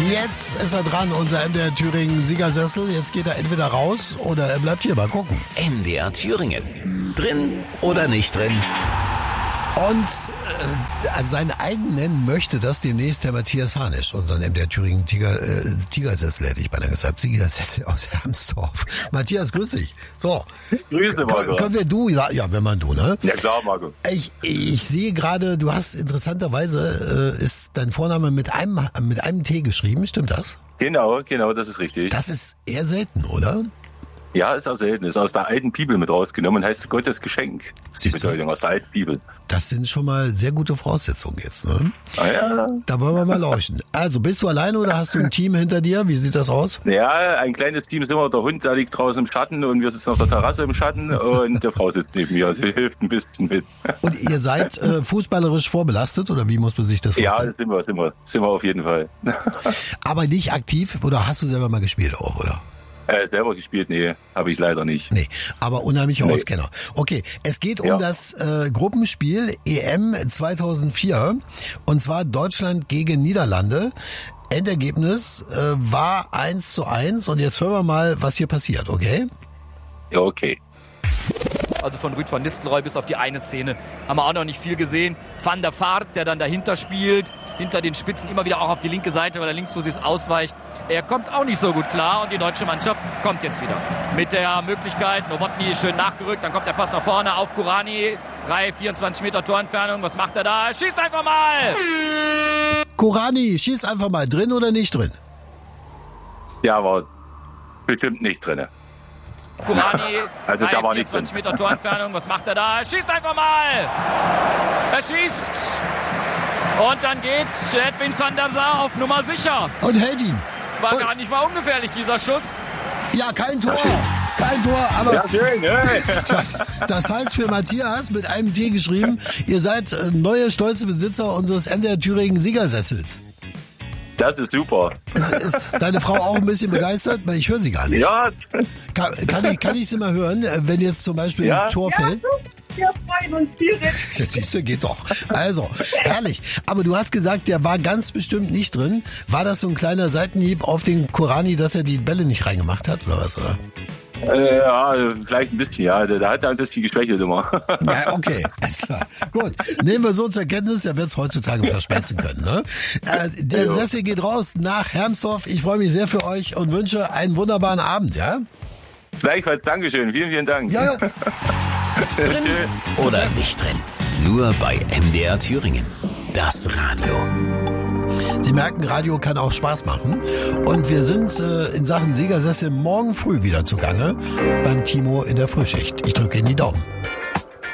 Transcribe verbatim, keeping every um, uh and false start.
Jetzt ist er dran, unser M D R Thüringen Siegersessel. Jetzt geht er entweder raus oder er bleibt hier. Mal gucken. M D R Thüringen. Drin oder nicht drin? Und äh, seinen eigen nennen möchte das demnächst der Matthias Harnisch, unseren M D R Thüringen Tiger, äh, Tigersessel, hätte ich beinahe gesagt, Tigersessel aus Hermsdorf. Matthias, grüß dich. So. Grüße, Marco. Können wir du? Ja, ja, wenn man du, ne? Ja, klar, Marco. Ich, ich sehe gerade, du hast interessanterweise, äh, ist dein Vorname mit einem, mit einem T geschrieben, stimmt das? Genau, genau, das ist richtig. Das ist eher selten, oder? Ja, ist auch selten. Ist aus der alten Bibel mit rausgenommen, heißt Gottes Geschenk. Das ist die Bedeutung aus der alten Bibel. Das sind schon mal sehr gute Voraussetzungen jetzt, ne? Ah, ja. Da wollen wir mal lauschen. Also, bist du alleine oder hast du ein Team hinter dir? Wie sieht das aus? Ja, ein kleines Team sind wir. Der Hund, der liegt draußen im Schatten und wir sitzen auf der Terrasse im Schatten und der Frau sitzt neben mir. Sie hilft ein bisschen mit. Und ihr seid äh, fußballerisch vorbelastet oder wie muss man sich das vorstellen? Ja, das sind wir, sind wir, sind wir auf jeden Fall. Aber nicht aktiv oder hast du selber mal gespielt auch, oder? Äh, selber gespielt, nee, habe ich leider nicht. Nee, aber unheimlicher Nee. Auskenner. Okay, es geht um Ja. das äh, Gruppenspiel E M zweitausendvier und zwar Deutschland gegen Niederlande. Endergebnis äh, war eins zu eins und jetzt hören wir mal, was hier passiert, okay? Ja, okay. Also von Ruud van Nistelrooy bis auf die eine Szene haben wir auch noch nicht viel gesehen. Van der Vaart, der dann dahinter spielt, hinter den Spitzen immer wieder auch auf die linke Seite, weil er links Linksfuß ausweicht. Er kommt auch nicht so gut klar und die deutsche Mannschaft kommt jetzt wieder. Mit der Möglichkeit, Nowotny ist schön nachgerückt, dann kommt der Pass nach vorne auf Kurani. drei, vierundzwanzig Meter Torentfernung, was macht er da? Er schießt einfach mal! Kurani, schieß einfach mal, drin oder nicht drin? Ja, war bestimmt nicht drin. Kurani, Also da drei, war nichts vierundzwanzig drin. Meter Torentfernung, was macht er da? Er schießt einfach mal! Er schießt! Und dann geht Edwin van der Sar auf Nummer sicher. Und hält ihn. War Und- gar nicht mal ungefährlich, dieser Schuss. Ja, kein Tor. Kein Tor, aber Ja, schön, hey. das, das heißt für Matthias mit einem T geschrieben, ihr seid äh, neue stolze Besitzer unseres M D R Thüringen Siegersessels. Das ist super. Ist, ist deine Frau auch ein bisschen begeistert? Weil ich höre sie gar nicht. Ja, Kann, kann ich, kann ich sie mal hören, äh, wenn jetzt zum Beispiel Ja. ein Tor fällt? Wir freuen uns direkt. Ja, siehst du, geht doch. Also, herrlich. Aber du hast gesagt, der war ganz bestimmt nicht drin. War das so ein kleiner Seitenhieb auf den Kurani, dass er die Bälle nicht reingemacht hat, oder was? Oder? äh, ja, vielleicht ein bisschen, ja. Der, der hat ja ein bisschen geschwächelt immer. Ja, okay, alles klar. Gut, nehmen wir so zur Kenntnis, er wird es heutzutage verschmerzen können. Ne? Äh, der Jo. Sessel geht raus nach Hermsdorf. Ich freue mich sehr für euch und wünsche einen wunderbaren Abend, ja? Gleichfalls, Dankeschön. Vielen, vielen Dank. Ja, ja. Drin oder nicht drin? Nur bei M D R Thüringen. Das Radio. Sie merken, Radio kann auch Spaß machen. Und wir sind äh, in Sachen Siegersessel morgen früh wieder zugange beim Timo in der Frühschicht. Ich drücke Ihnen die Daumen.